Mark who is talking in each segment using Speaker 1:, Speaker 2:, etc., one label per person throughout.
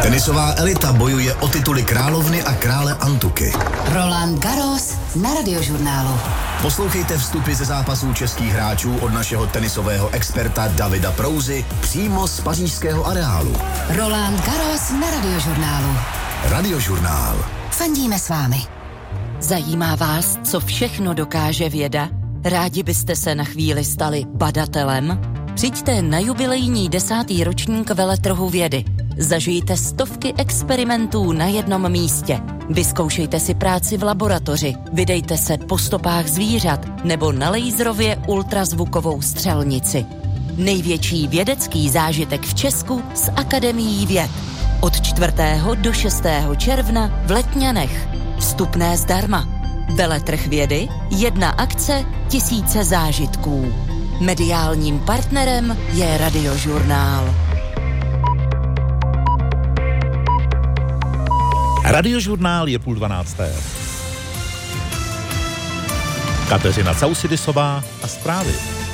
Speaker 1: Tenisová elita bojuje o tituly královny a krále Antuky.
Speaker 2: Roland Garros na Radiožurnálu.
Speaker 1: Poslouchejte vstupy ze zápasů českých hráčů od našeho tenisového experta Davida Prouzy přímo z pařížského areálu.
Speaker 2: Roland Garros na Radiožurnálu.
Speaker 1: Radiožurnál.
Speaker 2: Fandíme s vámi.
Speaker 3: Zajímá vás, co všechno dokáže věda? Rádi byste se na chvíli stali badatelem? Přijďte na jubilejní 10. ročník veletrhu vědy. Zažijte stovky experimentů na jednom místě. Vyzkoušejte si práci v laboratoři, vydejte se po stopách zvířat nebo na laserově ultrazvukovou střelnici. Největší vědecký zážitek v Česku s Akademií věd. Od 4. do 6. června v Letňanech. Vstupné zdarma. Veletrh vědy, 1 akce, 1000 zážitků. Mediálním partnerem je Radiožurnál.
Speaker 4: Radiožurnál je 11:30. Kateřina Causidisová a zprávy.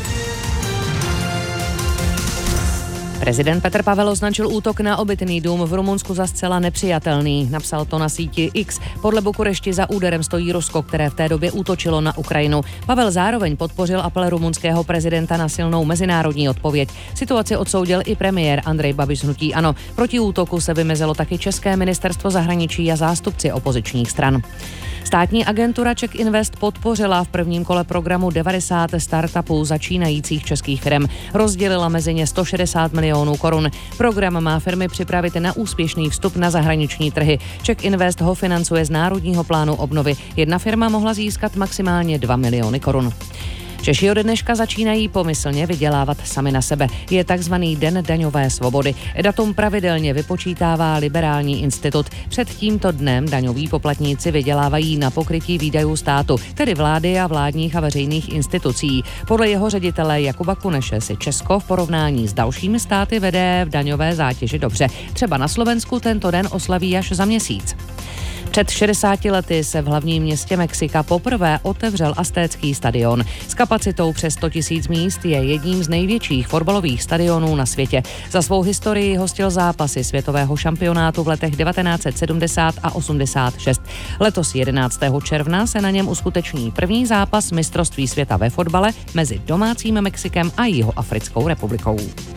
Speaker 5: Prezident Petr Pavel označil útok na obytný dům v Rumunsku za zcela nepřijatelný. Napsal to na síti X. Podle Bukurešti za úderem stojí Rusko, které v té době útočilo na Ukrajinu. Pavel zároveň podpořil apel rumunského prezidenta na silnou mezinárodní odpověď. Situaci odsoudil i premiér Andrej Babiš z hnutí ANO. Proti útoku se vymezilo taky České ministerstvo zahraničí a zástupci opozičních stran. Státní agentura Czech Invest podpořila v prvním kole programu 90 startupů začínajících českých firm. Rozdělila mezi ně 160 milionů korun. Program má firmy připravit na úspěšný vstup na zahraniční trhy. Czech Invest ho financuje z Národního plánu obnovy. Jedna firma mohla získat maximálně 2 miliony korun. Češi ode dneška začínají pomyslně vydělávat sami na sebe. Je takzvaný Den daňové svobody. Datum pravidelně vypočítává Liberální institut. Před tímto dnem daňoví poplatníci vydělávají na pokrytí výdajů státu, tedy vlády a vládních a veřejných institucí. Podle jeho ředitele Jakuba Kuneše si Česko v porovnání s dalšími státy vede v daňové zátěži dobře. Třeba na Slovensku tento den oslaví až za měsíc. Před 60 lety se v hlavním městě Mexika poprvé otevřel Aztécký stadion. S kapacitou přes 100 000 míst je jedním z největších fotbalových stadionů na světě. Za svou historii hostil zápasy světového šampionátu v letech 1970 a 86. Letos 11. června se na něm uskuteční první zápas mistrovství světa ve fotbale mezi domácím Mexikem a Jihoafrickou republikou.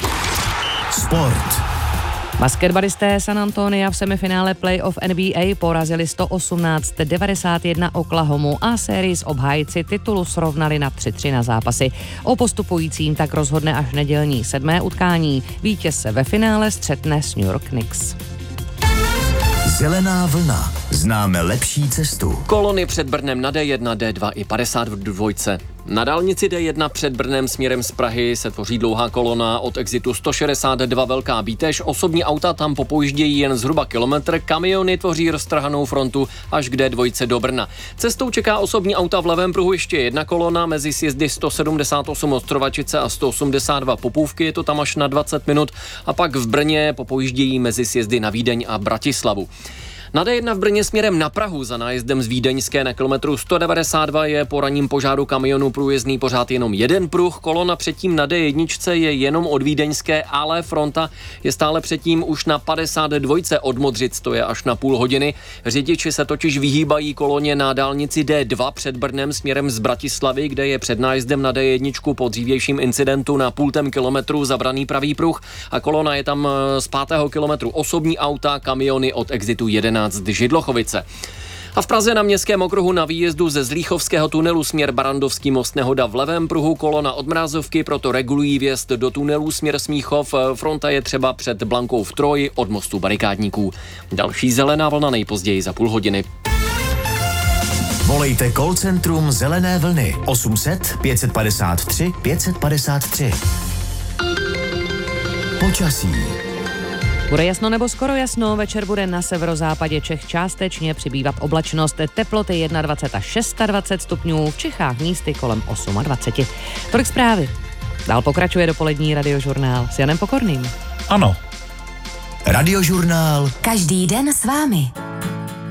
Speaker 1: Sport.
Speaker 5: Basketbalisté San Antonia v semifinále playoff NBA porazili 118-91 Oklahomu a sérii s obhájci titulu srovnali na 3-3 na zápasy. O postupujícím tak rozhodne až nedělní 7. utkání. Vítěz se ve finále střetne s New York Knicks.
Speaker 1: Zelená vlna. Známe lepší cestu.
Speaker 6: Kolony před Brnem na D1, D2 i 50 v dvojce. Na dálnici D1 před Brnem směrem z Prahy se tvoří dlouhá kolona od exitu 162 Velká Bítež. Osobní auta tam popojíždějí jen zhruba kilometr, kamiony tvoří roztrhanou frontu až k D2 do Brna. Cestou čeká osobní auta v levém pruhu ještě jedna kolona mezi sjezdy 178 Ostrovačice a 182 Popůvky, je to tam až na 20 minut, a pak v Brně popojíždějí mezi sjezdy na Vídeň a Bratislavu. Na D1 v Brně směrem na Prahu za nájezdem z Vídeňské na kilometru 192 je po ranním požáru kamionu průjezdný pořád jenom jeden pruh. Kolona předtím na D1 je jenom od Vídeňské, ale fronta je stále předtím už na 52 od Modřic, to je až na půl hodiny. Řidiči se totiž vyhýbají koloně na dálnici D2 před Brnem směrem z Bratislavy, kde je před nájezdem na D1 po dřívějším incidentu na půltém kilometru zabraný pravý pruh a kolona je tam z 5. kilometru osobní auta, kamiony od exitu 11 Židlochovice. A v Praze na Městském okruhu na výjezdu ze Zlíchovského tunelu směr Barandovský most nehoda v levém pruhu, kolona od Mrázovky, proto regulují vjezd do tunelu směr Smíchov. Fronta je třeba před Blankou v Troji od mostu barikádníků. Další zelená vlna nejpozději za půl hodiny.
Speaker 1: Volejte call centrum Zelené vlny 800 553 553. Počasí.
Speaker 5: Bude jasno nebo skoro jasno, večer bude na severozápadě Čech částečně přibývat oblačnost, teploty 21 až 26 stupňů, v Čechách místy kolem 28. Tolik zprávy. Dál pokračuje dopolední radiožurnál s Janem Pokorným.
Speaker 4: Ano.
Speaker 1: Radiožurnál.
Speaker 2: Každý den s vámi.